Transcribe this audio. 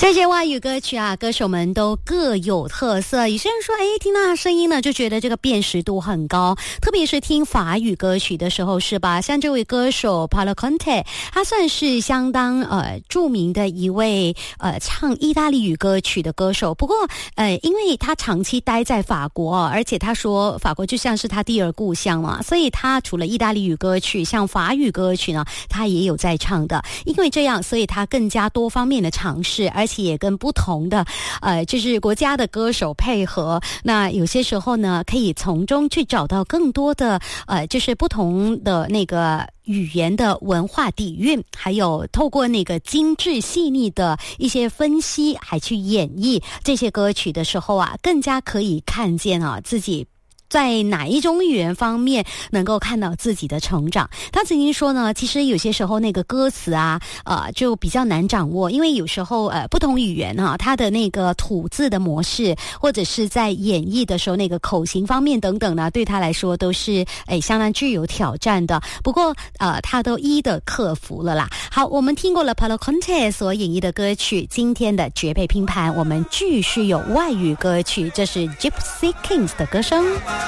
这些外语歌曲啊，歌手们都各有特色。有些人说，听到声音呢，就觉得这个辨识度很高，特别是听法语歌曲的时候，是吧？像这位歌手 Paolo Conte， 他算是相当著名的一位唱意大利语歌曲的歌手。不过因为他长期待在法国，而且他说法国就像是他第二故乡嘛，所以他除了意大利语歌曲，像法语歌曲呢，他也有在唱的。因为这样，所以他更加多方面的尝试，而且也跟不同的就是国家的歌手配合。那有些时候呢，可以从中去找到更多的就是不同的那个语言的文化底蕴，还有透过那个精致细腻的一些分析，还去演绎这些歌曲的时候啊，更加可以看见啊自己在哪一种语言方面能够看到自己的成长。他曾经说呢，其实有些时候那个歌词啊就比较难掌握，因为有时候不同语言啊，它的那个吐字的模式，或者是在演绎的时候那个口型方面等等呢，对他来说都是相当具有挑战的。不过他都一一的克服了啦。好，我们听过了 Paolo Conte 所演绎的歌曲，今天的绝配拼盘我们继续有外语歌曲，这是 Gypsy Kings 的歌声。